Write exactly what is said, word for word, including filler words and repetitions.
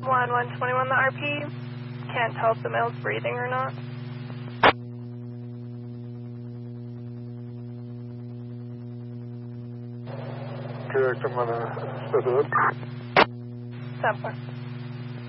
one one twenty-one, the R P. Can't tell if the male's breathing or not. Correct, I'm gonna step it up. Step one.